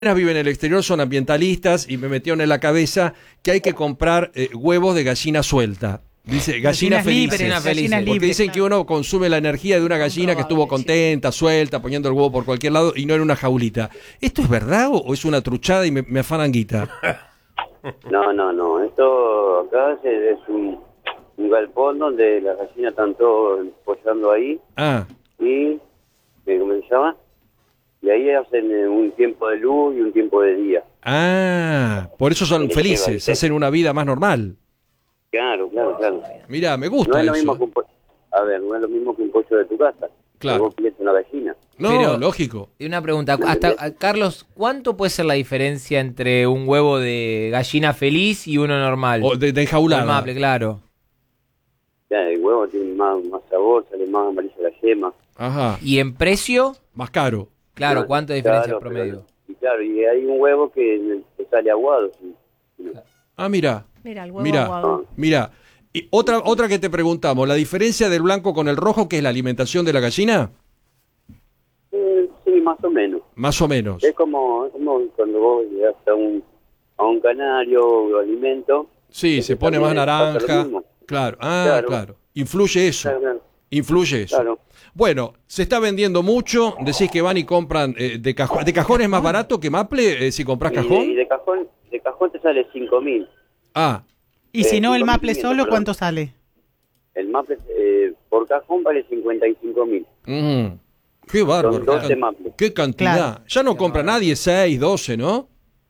viven en el exterior, son ambientalistas y me metieron en la cabeza que hay que comprar huevos de gallina suelta. Dice gallinas felices. Porque dicen que uno consume la energía de una gallina que estuvo contenta, suelta, poniendo el huevo por cualquier lado y no en una jaulita. ¿Esto es verdad o es una truchada y me afanan guita? No. Esto acá es un galpón donde las gallinas están todas pollando ahí. Y, ¿cómo se llama? Y ahí hacen un tiempo de luz y un tiempo de día. Por eso son felices, hacen una vida más normal. Claro. Mirá, me gusta no es eso. Lo mismo que no es lo mismo que un pollo de tu casa. Claro. Vos pides una gallina. No, pero, lógico. Y una pregunta, Carlos, ¿cuánto puede ser la diferencia entre un huevo de gallina feliz y uno normal? O de enjaulada. Maple, claro. Ya, el huevo tiene más sabor, sale más amarilla la yema. Ajá. ¿Y en precio? Más caro. Claro, ¿cuánta diferencia promedio? Y hay un huevo que sale aguado. Mira. Mira, el huevo aguado. Mira. Y otra que te preguntamos, ¿la diferencia del blanco con el rojo, que es la alimentación de la gallina? Sí, más o menos. Más o menos. Es como cuando vos llegas a un canario o alimento. Sí, se pone más naranja. Claro. Claro. Influye eso. Influye eso. Claro. Bueno, se está vendiendo mucho. Decís que van y compran de cajón. ¿De cajón es más barato que Maple si compras cajón? Y de cajón te sale 5.000. Y si no, el Maple solo, ¿cuánto sale? El Maple por cajón vale 55.000. Qué bárbaro. Son 12 Maple. Qué cantidad. Claro. Ya no compra nadie 6, 12, ¿no?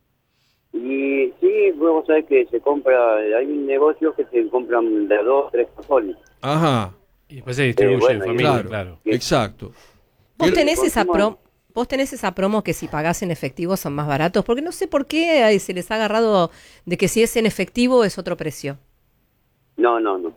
Y sí, vos sabés que se compra, hay negocios que se compran de 2, 3 cajones. Ajá. Y después se distribuye en familia, claro. Exacto. ¿Vos tenés esa promo que si pagás en efectivo son más baratos? Porque no sé por qué se les ha agarrado de que si es en efectivo es otro precio. No. No.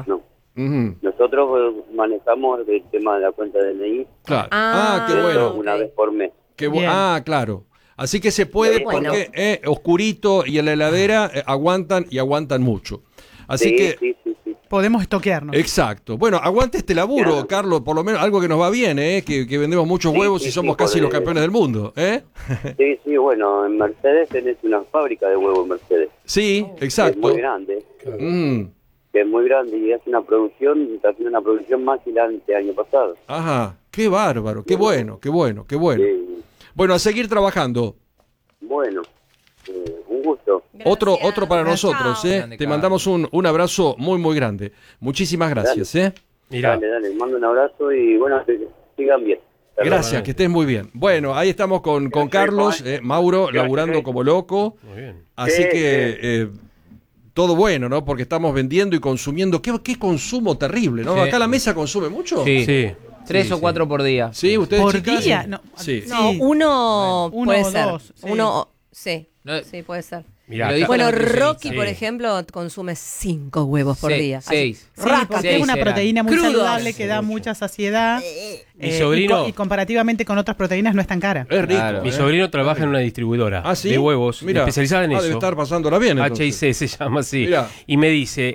Nosotros manejamos el tema de la cuenta de DNI. Claro. Qué bueno. Una vez por mes. Claro. Así que se puede porque oscurito y en la heladera aguantan mucho. Así que sí. Podemos estoquearnos. Exacto. Bueno, aguante este laburo, claro. Carlos, por lo menos algo que nos va bien, que vendemos muchos huevos y somos casi los campeones del mundo, Sí, bueno, en Mercedes tenés una fábrica de huevos en Mercedes. Sí, exacto. Es muy grande. Es muy grande y hace una producción, está haciendo una producción más que el año pasado. Ajá, qué bárbaro, qué bueno. Sí. Bueno, a seguir trabajando. Bueno, un gusto. Otro para nosotros, Te mandamos un abrazo muy, muy grande. Muchísimas gracias, Dale, mando un abrazo y bueno, que sigan bien. Gracias, que estés muy bien. Bueno, ahí estamos con Carlos, Mauro, laburando como loco. Muy bien. Así que todo bueno, ¿no? Porque estamos vendiendo y consumiendo. ¿Qué consumo terrible, ¿no? Sí. ¿Acá la mesa consume mucho? Sí. 3 o 4 por día. Sí, ustedes, ¿Por chicas. día? No, Sí. No, uno puede o ser. dos, sí. Sí, puede ser. Mirá, Bueno, acá- Rocky, sí. por ejemplo, consume 5 huevos por día. 6. Sí, porque es una proteína muy Crudos. saludable que da mucha saciedad. Mi sobrino- y comparativamente con otras proteínas no es tan cara. Es rico. Claro. Mi sobrino trabaja en una distribuidora ¿Sí? de huevos, Mira, especializada en eso. debe estar pasándola bien, entonces. HIC se llama así. Mirá. Y me dice,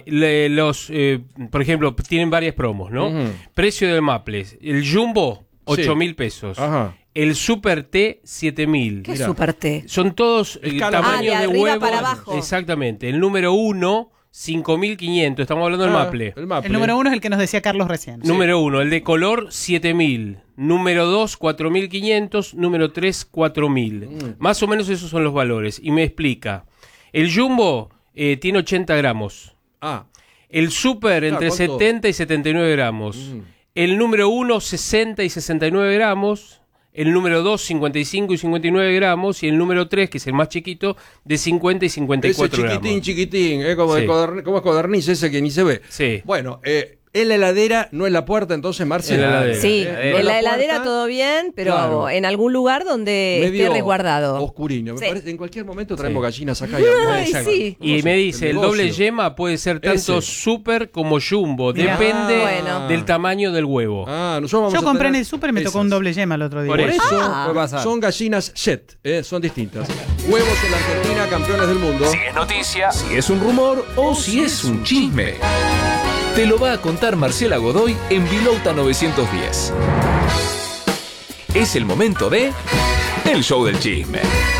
por ejemplo, tienen varias promos, ¿no? Precio del Maple, el Jumbo, 8.000 pesos. Ajá. El Super T, 7.000. ¿Qué es Super T? Son todos el Escala. tamaño de de arriba huevo. para abajo. Exactamente. El número 1, 5.500. Estamos hablando del Maple. El Maple. El número 1 es el que nos decía Carlos recién. Número 1, el de color, 7.000. Número 2, 4.500. Número 3, 4.000. Más o menos esos son los valores. Y me explica. El Jumbo tiene 80 gramos. El Super entre ¿cuánto? 70 y 79 gramos. El número 1, 60 y 69 gramos. El número 2, 55 y 59 gramos. Y el número 3, que es el más chiquito, de 50 y 54 ese gramos. chiquitín, como, Sí. como es codorniz ese que ni se ve. Sí. Bueno, en la heladera, no en la puerta, entonces, Marce. En la heladera. Sí, En en la la heladera puerta, todo bien, pero claro. en algún lugar donde esté Medio resguardado. oscurino. Me Sí. parece, en cualquier momento traemos Sí. gallinas acá. Y Ay, Exacto. sí. Y me dice, el negocio. doble yema puede ser tanto Ese. super como jumbo. Mirá. Depende Bueno. del tamaño del huevo. Nosotros vamos Yo a compré en tener el súper y me tocó esas. un doble yema el otro día. Por Por eso puede pasar. son gallinas Jet, son distintas. Huevos en la Argentina, campeones del mundo. Si es noticia, si es un rumor o si es un chisme. Te lo va a contar Marcela Godoy en Vilauta 910. Es el momento de El Show del Chisme.